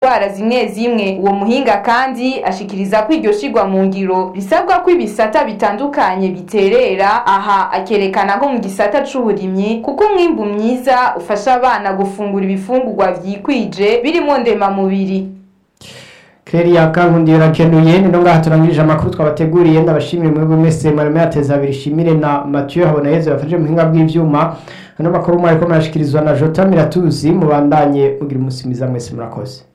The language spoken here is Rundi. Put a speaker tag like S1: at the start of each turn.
S1: indwara zimwe zimwe. Uwo muhinga kandi ashikiriza ko iryo shigwa mu ngiro risabwa ko ibisata bitandukanye biterera. Aha akerekana ko mu gisata c'uburimyi kuko umwimbu mwiza ufasha abana gufungura ibifungurwa vyikwije birimo ndemamubiri.
S2: Claria Kankundi yarakenuye nino ngaha turangirije amakuru twabateguriye. Ndabashimire mwebwe mwese mareme yateza abiri, shimire na Mathieu Habonayeze yafashe mu hinga bw'ivyuma. Hano makuru mwariko murashikirizwa na Jota Miratuzi. Mubandanye mugira umunsi mwiza mwese, murakoze.